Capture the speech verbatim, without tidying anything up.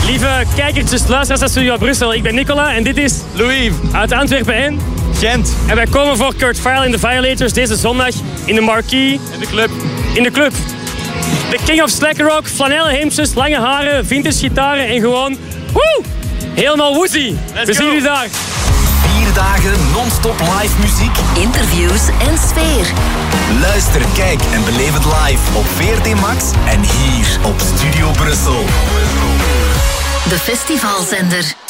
Lieve kijkertjes, luisteraars uit Studio Brussel. Ik ben Nicola en dit is Louis uit Antwerpen en Gent. En wij komen voor Kurt Vile in The Violators deze zondag in de Marquee. In de club. In de club. De King of Slack Rock, flanellen hemdjes, lange haren, vintage gitaren en gewoon... Woe! Helemaal woezie. We zien u daar. Vier dagen non-stop live muziek, interviews en sfeer. Luister, kijk en beleef het live op V R T Max en hier op Studio Brussel. De festivalzender.